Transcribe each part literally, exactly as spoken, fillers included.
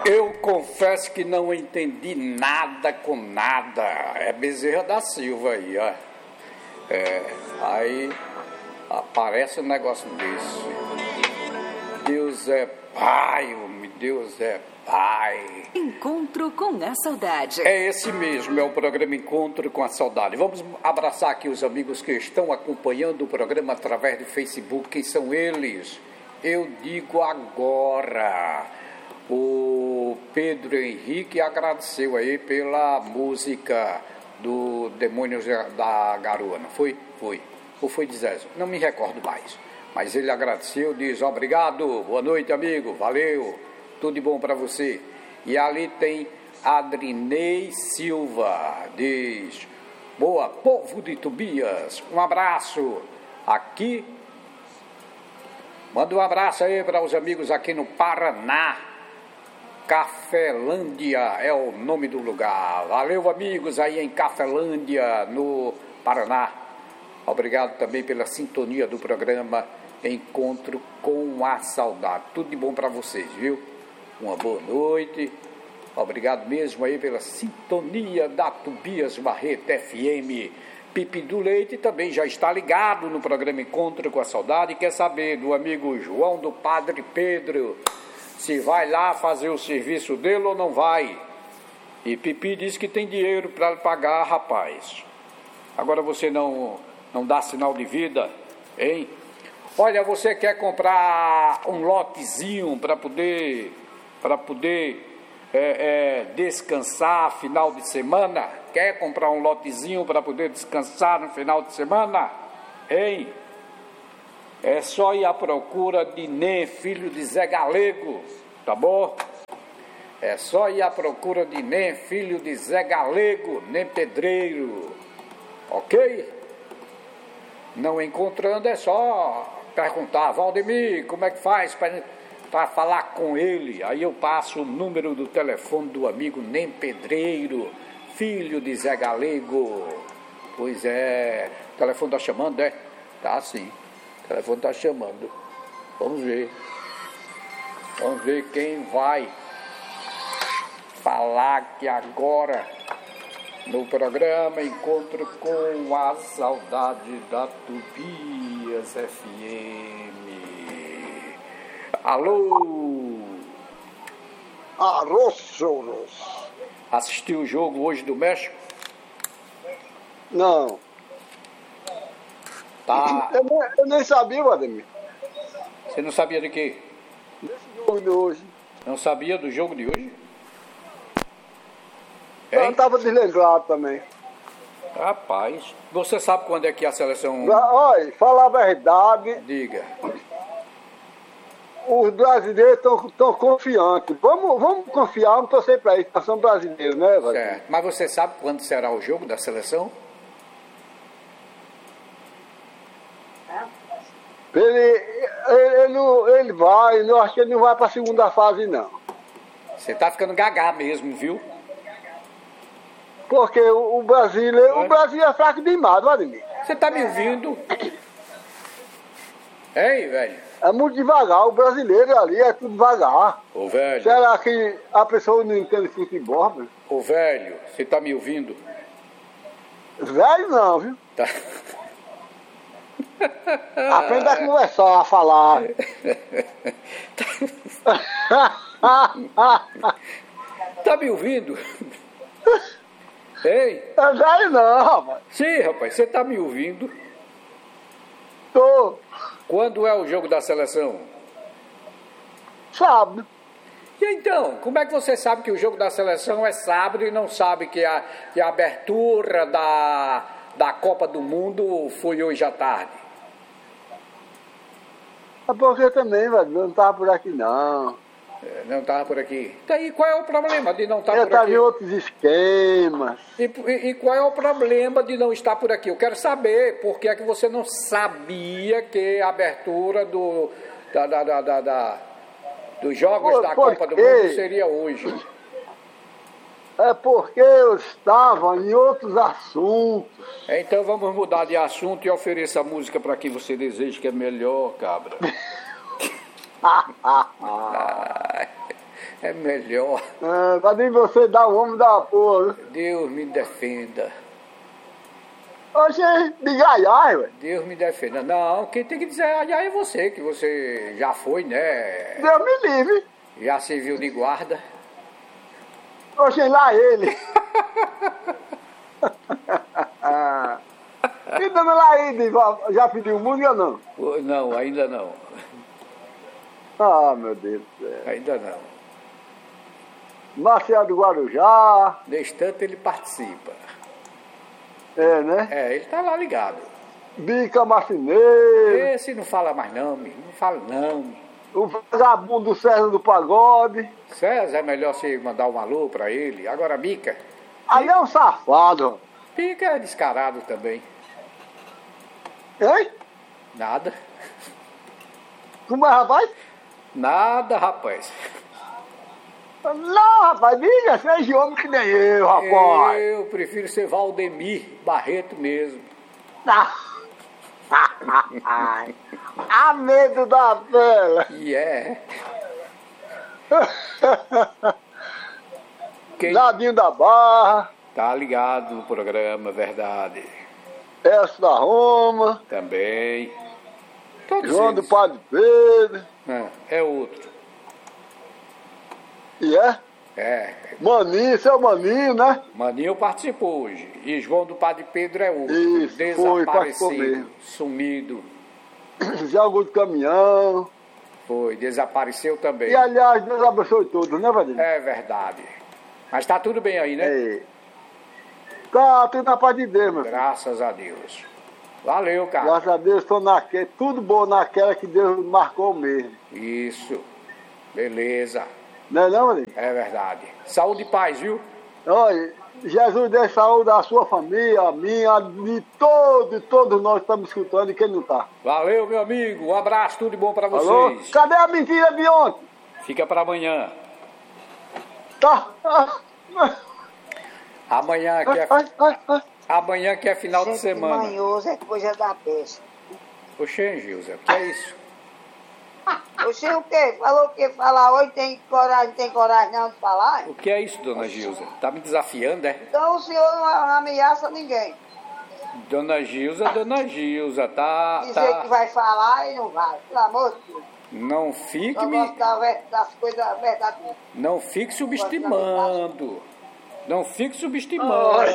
Eu confesso que não entendi nada com nada. É Bezerra da Silva aí, ó. É, aí aparece um negócio desse. Deus é Pai, homem, Deus é Pai. Encontro com a Saudade. É esse mesmo, é o programa Encontro com a Saudade. Vamos abraçar aqui os amigos que estão acompanhando o programa através do Facebook. Quem são eles? Eu digo agora. O Pedro Henrique agradeceu aí pela música do Demônios da Garoa, não foi? Foi. Ou foi de Zézio? Não me recordo mais. Mas ele agradeceu, diz obrigado, boa noite, amigo, valeu, tudo de bom para você. E ali tem Adrinei Silva, diz, boa, povo de Tobias, um abraço aqui. Manda um abraço aí para os amigos aqui no Paraná. Cafelândia é o nome do lugar. Valeu, amigos, aí em Cafelândia, no Paraná. Obrigado também pela sintonia do programa Encontro com a Saudade. Tudo de bom para vocês, viu? Uma boa noite. Obrigado mesmo aí pela sintonia da Tobias Barreto F M. Pipi do Leite também já está ligado no programa Encontro com a Saudade. Quer saber do amigo João do Padre Pedro se vai lá fazer o serviço dele ou não vai. E Pipi diz que tem dinheiro para pagar, rapaz. Agora você não, não dá sinal de vida, hein? Olha, você quer comprar um lotezinho para poder, para poder é, é, descansar final de semana? Quer comprar um lotezinho para poder descansar no final de semana? Hein? É só ir à procura de Nem, filho de Zé Galego, tá bom? É só ir à procura de Nem, filho de Zé Galego, Nem Pedreiro, ok? Não encontrando, é só perguntar, Valdemir, como é que faz para falar com ele? Aí eu passo o número do telefone do amigo Nem Pedreiro, filho de Zé Galego. Pois é, o telefone tá chamando, é? Tá sim. O telefone está chamando. Vamos ver. Vamos ver quem vai falar aqui agora no programa Encontro com a Saudade da Tobias F M. Alô? Alô, senhores. Assistiu o jogo hoje do México? Não. Tá. Eu, nem, eu nem sabia, Vladimir. Você não sabia de quê? Desse jogo de hoje. Não sabia do jogo de hoje? Eu Hein? estava deslembrado também. Rapaz, você sabe quando é que a seleção... Olha, fala a verdade. Diga. Os brasileiros estão confiantes. Vamos, vamos confiar, vamos torcer para isso. Nós somos brasileiros, né, Vladimir? Certo. Mas você sabe quando será o jogo da seleção? Ele, ele, ele, não- ele vai, eu acho que ele não vai para a segunda fase, não. Você tá ficando gagá mesmo, viu? Porque o, o Brasil, o Oi? Brasil é fraco demais, Vladimir. Você tá me ouvindo? Ei, velho. É muito devagar, o brasileiro ali é tudo devagar. Ô, velho. Será que a pessoa não entende futebol, velho? Ô, velho, você tá me ouvindo? Velho não, viu? Tá. Aprenda a conversar, a falar. Tá me ouvindo? Ei? É velho não, rapaz. Sim, rapaz, você tá me ouvindo? Tô, Quando é o jogo da seleção? sabe? E então, como é que você sabe que o jogo da seleção é sábado e não sabe que a, que a abertura da, da Copa do Mundo foi hoje à tarde? É porque também, velho, não tava por aqui não. É, não estava por aqui. Então, e qual é o problema de não estar Eu por tava aqui? em outros esquemas. E, e- e qual é o problema de não estar por aqui? Eu quero saber por que é que você não sabia que a abertura do, da, da, da, da- da- dos Jogos Por- da por Copa do quê? Mundo seria hoje. É porque eu estava em outros assuntos. Então vamos mudar de assunto e ofereça a música para quem você deseja, que é melhor, cabra. Ai, É melhor. É, pra nem você dar o homem da porra. Deus me defenda. Oxe, diga ai, ai, ué. Deus me defenda. Não, quem tem que dizer ai, ai é você, que você já foi, né? Deus me livre. Já serviu de guarda. Oxe, lá ele. E dona Laíde, já pediu música ou não? Não, ainda não. Ah, meu Deus do céu. Ainda não. Marcelo do Guarujá. Nesse tanto ele participa. É, né? É, ele tá lá ligado. Bica Marcineiro. Esse não fala mais não, meu. Não fala não. O vagabundo do César do Pagode. César, é melhor você mandar um alô pra ele. Agora, Bica. Ali é um safado. Bica é descarado também. Hein? Nada. Como é, rapaz? Nada, rapaz. Não, rapaz, diga, seja homem que nem eu, rapaz. Eu prefiro ser Valdemir Barreto mesmo. A medo da vela. E é. Quem Ladinho da Barra. tá ligado no programa, verdade. Elcio da Roma. Também. Todos João do eles. Padre Pedro. Ah, é outro. E é? É. Maninho, seu Maninho, né? Maninho participou hoje. E João do Padre Pedro é outro. Isso, foi, participou Desaparecido. mesmo. Sumido. Zé Augusto Caminhão. Foi. Desapareceu também. E aliás, Deus abençoe todos, né, Vadinho? É verdade. Mas tá tudo bem aí, né? É. Tá tudo na paz de Deus, meu filho. Graças a Deus. Valeu, cara. Graças a Deus, estou naquela, tudo bom naquela que Deus marcou mesmo. Isso. Beleza. Não é não, Vadinho? É verdade. Saúde e paz, viu? Olha, Jesus dê saúde à sua família, a minha, de todos, todos nós estamos escutando e quem não tá. Valeu, meu amigo. Um abraço, tudo de bom pra Alô? vocês. Cadê a mentira de ontem? Fica pra amanhã. Tá. Ah, Amanhã que é, ai, ai, ai. amanhã que é final de Gente semana. manhoso é coisa da peste. Oxê, Gilza, o que é isso? Você o quê? Falou o quê? Falar hoje tem coragem, tem coragem não de falar? O que é isso, dona Gilza? Tá me desafiando, é? Então o senhor não, não ameaça ninguém. Dona Gilza, dona Gilza, tá, Dizer que tá. vai falar e não vai. Pelo amor de Deus. Não fique Eu me, gosto da ver- das coisas verdadeiras. não fique subestimando. Não fique subestimando.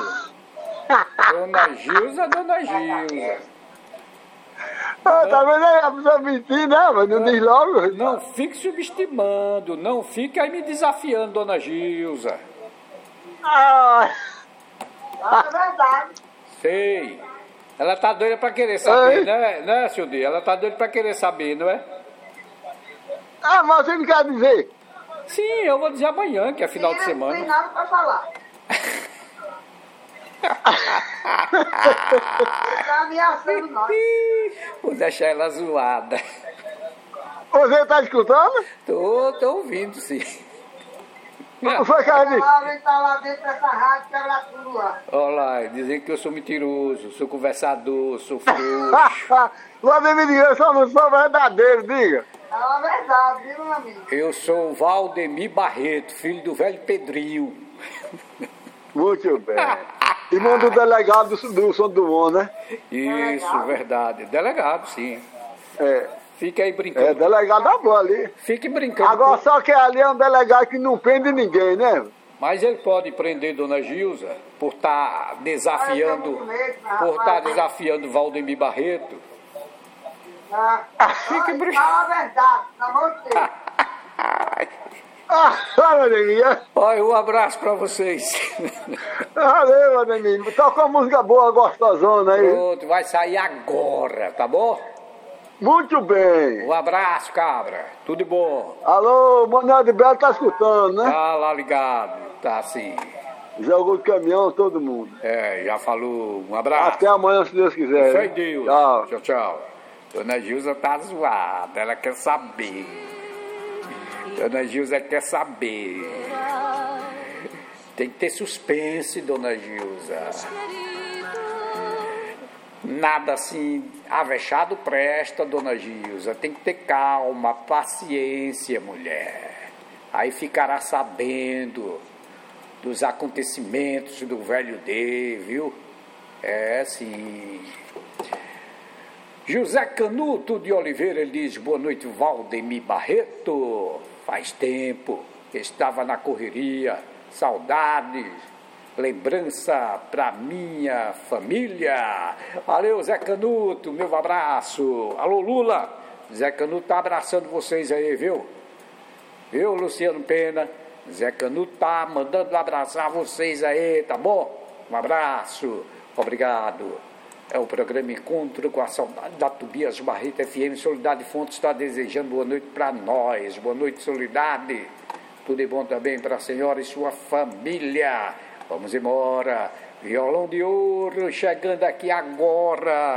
Dona Gilza, dona Gilza. Ah, tá vendo aí a pessoa mentir, né? Mas não diz logo. Não fique subestimando, não fique aí me desafiando, dona Gilza. Ah, Não, é verdade. Sei. Ela tá doida pra querer saber, Ei. né, né, seu D? Ela tá doida pra querer saber, não é? ah, mas você não quer dizer? Sim, eu vou dizer amanhã, que é final de Não tem semana. nada pra falar. Tá ameaçando nós. Vou deixar ela zoada. Você tá escutando? Tô, tô ouvindo, sim. Não foi que ela disse? Ela vem tá lá dentro dessa rádio, quebra tudo lá. Olha lá, dizem que eu sou mentiroso, sou conversador, sou frouxo. Você me diga, eu só não sou verdadeiro, diga. É uma verdade, viu, meu amigo? Eu sou o Valdemir Barreto, filho do velho Pedrinho. Muito bem. Irmão do delegado do, do Som do Mon, né? Isso, verdade. Delegado, sim. É, Fique aí é brincando. delegado da boa ali. Fique brincando. Agora com- só que ali é um delegado que não prende ninguém, né? Mas ele pode prender Dona Gilza por estar desafiando, por estar desafiando Valdemir Barreto. Ah, Fique olha, brin- fala a verdade, pelo amor de Deus. Ah, Madelinha. Olha, um abraço pra vocês. Valeu, Madelinha. Toca uma música boa, gostosona aí. Pronto, vai sair agora, tá bom? Muito bem. Um abraço, cabra. Tudo de bom. Alô, Manuel de Belo tá escutando, né? Tá lá ligado. Tá sim. Jogou de caminhão, todo mundo. É, já falou. Um abraço. Até amanhã, se Deus quiser. Fé né? em Deus. Tchau. Tchau, tchau. Dona Gilza tá zoada, ela quer saber. Dona Gilza quer saber. Tem que ter suspense, Dona Gilza. Nada assim, avexado presta, Dona Gilza. Tem que ter calma, paciência, mulher. aí ficará sabendo dos acontecimentos do velho D, viu? É, sim. José Canuto de Oliveira, ele diz, boa noite, Valdemir Barreto. Faz tempo, estava na correria, saudades, lembrança para minha família. Valeu, Zé Canuto, meu abraço. Alô, Lula, Zé Canuto tá abraçando vocês aí, viu? Viu, Luciano Pena? Zé Canuto tá mandando abraçar vocês aí, tá bom? Um abraço, obrigado. É o programa Encontro com a Saudade da Tobias Barreto F M. Solidade Fontes está desejando boa noite para nós. Boa noite, Solidade. Tudo de bom também para a senhora e sua família. Vamos embora. Violão de Ouro chegando aqui agora.